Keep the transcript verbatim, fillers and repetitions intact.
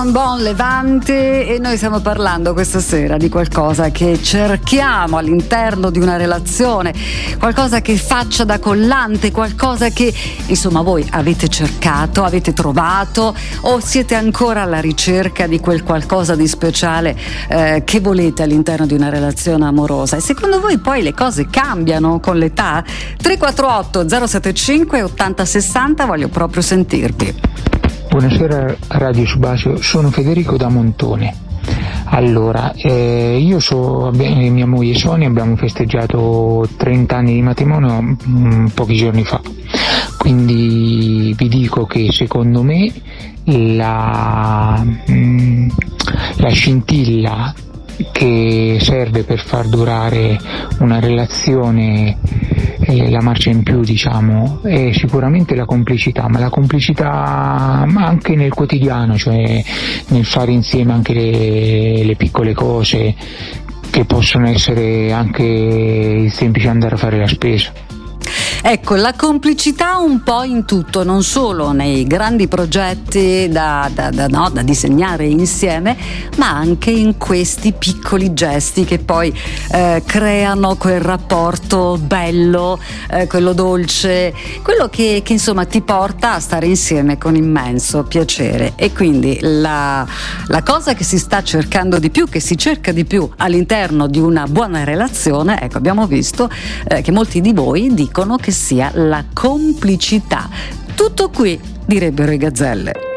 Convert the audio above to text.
Buon Levante, e noi stiamo parlando questa sera di qualcosa che cerchiamo all'interno di una relazione, qualcosa che faccia da collante, qualcosa che insomma voi avete cercato, avete trovato, o siete ancora alla ricerca di quel qualcosa di speciale eh, che volete all'interno di una relazione amorosa. E secondo voi poi le cose cambiano con l'età? tre quattro otto zero sette cinque ottanta sessanta, voglio proprio sentirvi. Buonasera Radio Subasio, sono Federico da Montone. Allora, eh, io so, e mia moglie Sonia abbiamo festeggiato trenta anni di matrimonio mh, pochi giorni fa, quindi vi dico che secondo me la, mh, la scintilla che serve per far durare una relazione, eh, la marcia in più diciamo, è sicuramente la complicità, ma la complicità ma anche nel quotidiano, cioè nel fare insieme anche le, le piccole cose che possono essere anche il semplice andare a fare la spesa. Ecco, la complicità un po' in tutto, non solo nei grandi progetti da, da, da, no, da disegnare insieme, ma anche in questi piccoli gesti che poi eh, creano quel rapporto bello, eh, quello dolce, quello che, che insomma ti porta a stare insieme con immenso piacere. E quindi la, la cosa che si sta cercando di più, che si cerca di più all'interno di una buona relazione, ecco, abbiamo visto eh, che molti di voi dicono che sia la complicità. Tutto qui, direbbero i Gazzelle.